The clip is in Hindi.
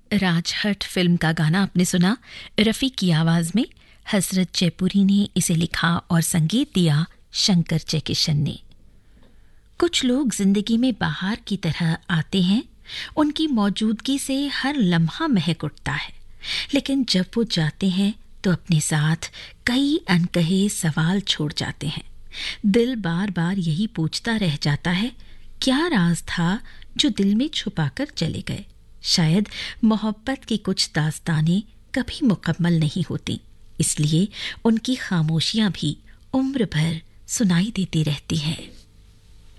राजहट फिल्म का गाना आपने सुना रफ़ी की आवाज़ में। हसरत जयपुरी ने इसे लिखा और संगीत दिया शंकर जयकिशन ने। कुछ लोग जिंदगी में बाहर की तरह आते हैं, उनकी मौजूदगी से हर लम्हा महक उठता है, लेकिन जब वो जाते हैं तो अपने साथ कई अनकहे सवाल छोड़ जाते हैं। दिल बार बार यही पूछता रह जाता है, क्या राज था जो दिल में छुपाकर चले गए। शायद मोहब्बत की कुछ दास्तानें कभी मुकम्मल नहीं होती, इसलिए उनकी खामोशियां भी उम्र भर सुनाई देती रहती हैं।